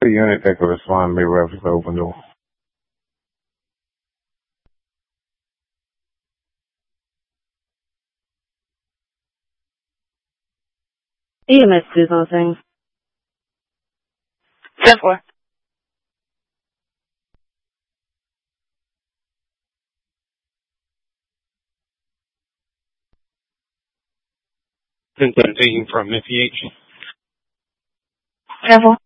The unit that could respond may reference the open door. EMS do those things. 10-4. Taking from FEH. 10-4.